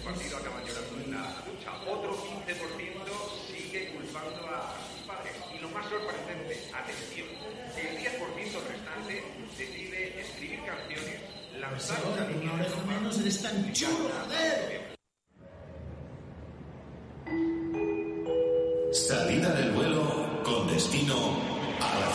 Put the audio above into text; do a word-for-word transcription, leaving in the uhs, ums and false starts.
partido acaban llorando en la ducha. Otro quince por ciento sigue culpando a sus padres. Y lo más sorprendente, atención, el diez por ciento restante decide escribir canciones, lanzar una línea de ropa, menos eres tan chulo, joder. Salida